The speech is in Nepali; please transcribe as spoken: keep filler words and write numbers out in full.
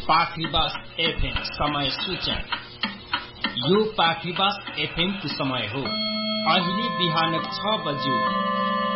पाखरीबास एफएम समय सूचन। यो पाखरीबास एफएम को समय हो। अहिले बिहान छ बज्यो।